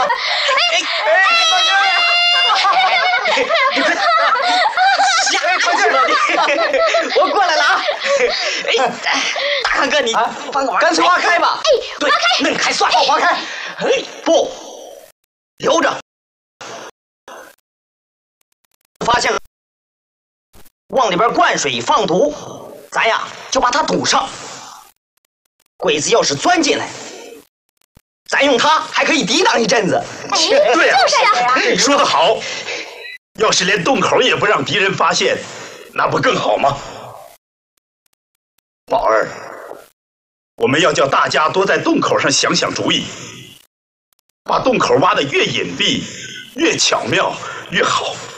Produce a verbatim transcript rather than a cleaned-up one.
吓出去了！我过来了啊！哎，大康哥，你帮个忙，干脆挖开吧。 哎， 对，嫩开算了，挖开。哎，不，留着。发现往里边灌水放毒，咱呀就把它堵上。鬼子要是钻进来，咱用它还可以抵挡一阵子。 对呀， 就是啊， 说得好。要是连洞口也不让敌人发现，那不更好吗？宝儿，我们要叫大家多在洞口上想想主意，把洞口挖得越隐蔽、越巧妙越好。